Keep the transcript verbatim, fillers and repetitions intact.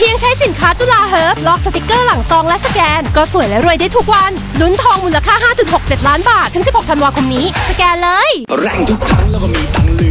พียงใช้สินค้าจุฬาเฮิร์บลอกสติกเกอร์หลังซองและสแกนก็สวยและรวยได้ทุกวันลุ้นทองมูลค่า ห้าจุดหกเจ็ด ล้านบาทถึงสิบหกธันวาคมนี้สแกนเลยแรงทุกครั้งแล้วก็มีตังค์เหลือ